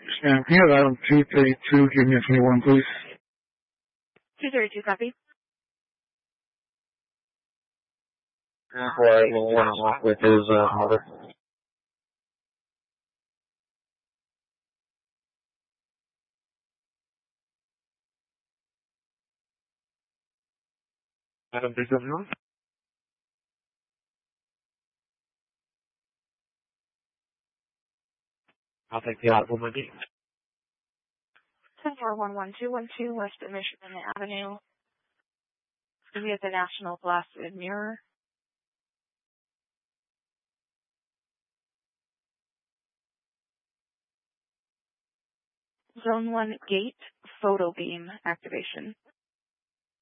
Yes, ma'am. Can you have item 232, give me a 21, please? 232, copy. Right, we'll run off with his mother. Item 371. I'll take the audible Monday. 1411212 West of Michigan Avenue. We have the National Blasted Mirror. Zone 1 gate photo beam activation.